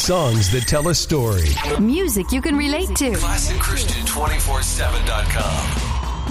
Songs that tell a story. Music you can relate to. ClassicChristian247.com.